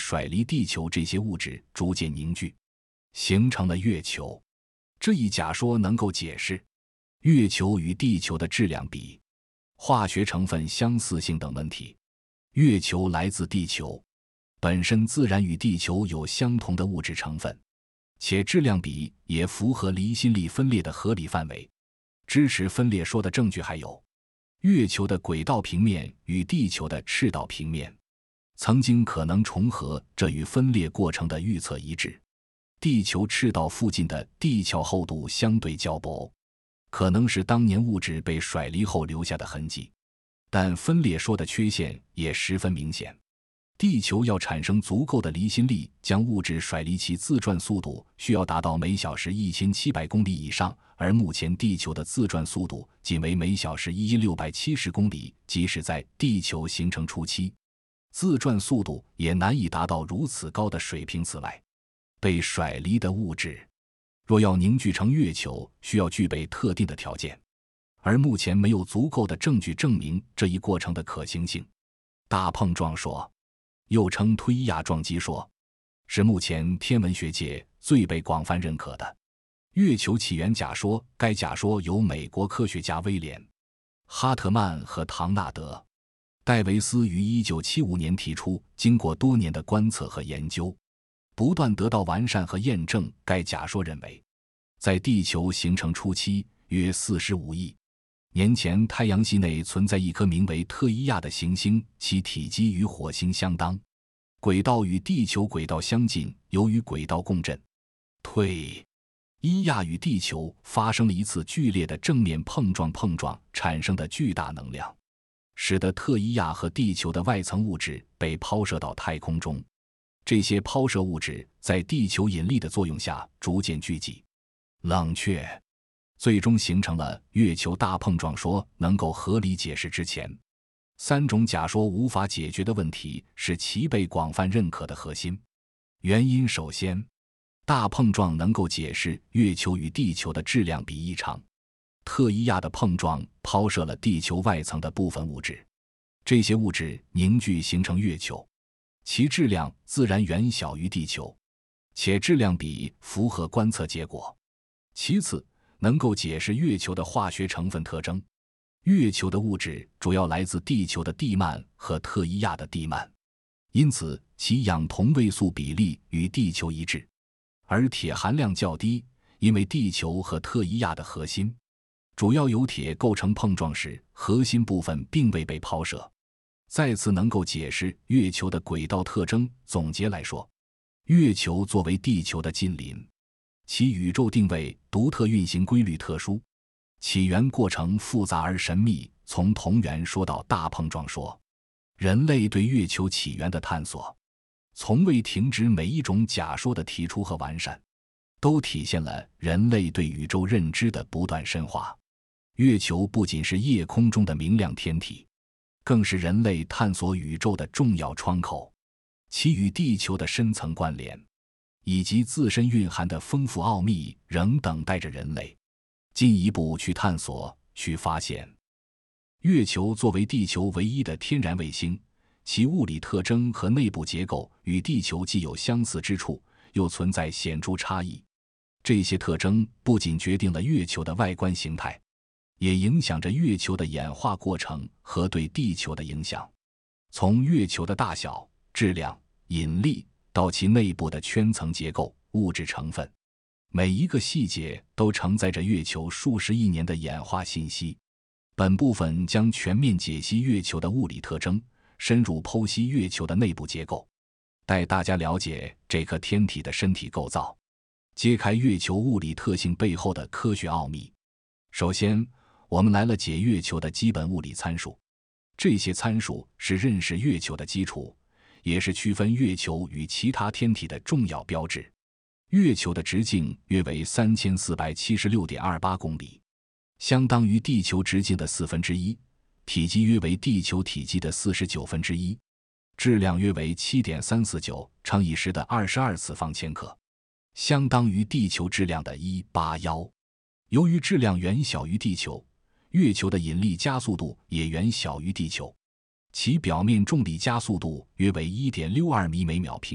甩离地球这些物质逐渐凝聚，形成了月球。这一假说能够解释月球与地球的质量比、化学成分相似性等问题。月球来自地球，本身自然与地球有相同的物质成分，且质量比也符合离心力分裂的合理范围。支持分裂说的证据还有，月球的轨道平面与地球的赤道平面曾经可能重合，这与分裂过程的预测一致。地球赤道附近的地壳厚度相对较薄，可能是当年物质被甩离后留下的痕迹。但分裂说的缺陷也十分明显，地球要产生足够的离心力将物质甩离，其自转速度需要达到每小时1700公里以上，而目前地球的自转速度仅为每小时1670公里，即使在地球形成初期，自转速度也难以达到如此高的水平。此外，被甩离的物质若要凝聚成月球，需要具备特定的条件，而目前没有足够的证据证明这一过程的可行性。大碰撞说，又称推伊亚撞击说，是目前天文学界最被广泛认可的月球起源假说。该假说由美国科学家威廉·哈特曼和唐纳德·戴维斯于1975年提出，经过多年的观测和研究，不断得到完善和验证。该假说认为，在地球形成初期约45亿年前，太阳系内存在一颗名为特伊亚的行星，其体积与火星相当，轨道与地球轨道相近，由于轨道共振，推伊亚与地球发生了一次剧烈的正面碰撞产生的巨大能量，使得特伊亚和地球的外层物质被抛射到太空中。这些抛射物质在地球引力的作用下逐渐聚集、冷却，最终形成了月球大碰撞说。能够合理解释之前三种假说无法解决的问题，是其被广泛认可的核心原因。首先，大碰撞能够解释月球与地球的质量比异常。特伊亚的碰撞抛射了地球外层的部分物质，这些物质凝聚形成月球，其质量自然远小于地球，且质量比符合观测结果。其次，能够解释月球的化学成分特征。月球的物质主要来自地球的地幔和特伊亚的地幔，因此其氧同位素比例与地球一致，而铁含量较低，因为地球和特伊亚的核心主要由铁构成，碰撞时核心部分并未被抛射。再次能够解释月球的轨道特征。总结来说，月球作为地球的近邻，其宇宙定位独特，运行规律特殊，起源过程复杂而神秘。从同源说到大碰撞说，人类对月球起源的探索从未停止，每一种假说的提出和完善都体现了人类对宇宙认知的不断深化。月球不仅是夜空中的明亮天体，更是人类探索宇宙的重要窗口，其与地球的深层关联以及自身蕴含的丰富奥秘仍等待着人类进一步去探索、去发现。月球作为地球唯一的天然卫星，其物理特征和内部结构与地球既有相似之处，又存在显著差异。这些特征不仅决定了月球的外观形态，也影响着月球的演化过程和对地球的影响。从月球的大小、质量、引力到其内部的圈层结构、物质成分，每一个细节都承载着月球数十亿年的演化信息。本部分将全面解析月球的物理特征，深入剖析月球的内部结构，带大家了解这颗天体的身体构造，揭开月球物理特性背后的科学奥秘。首先，我们来了解月球的基本物理参数。这些参数是认识月球的基础，也是区分月球与其他天体的重要标志。月球的直径约为3476.28公里，相当于地球直径的1/4，体积约为地球体积的49%，质量约为 7.349 乘以10的22次方千克，相当于地球质量的181。由于质量远小于地球，月球的引力加速度也远小于地球，其表面重力加速度约为 1.62 米每秒平